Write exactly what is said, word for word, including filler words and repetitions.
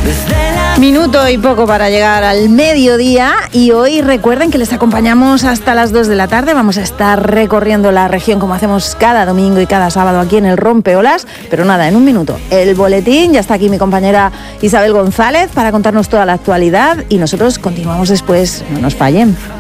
Minuto y poco para llegar al mediodía y hoy recuerden que les acompañamos hasta las dos de la tarde. Vamos a estar recorriendo la región como hacemos cada domingo y cada sábado aquí en el Rompeolas. Pero nada, en un minuto el boletín, ya está aquí mi compañera Isabel González para contarnos toda la actualidad y nosotros continuamos después, no nos fallen.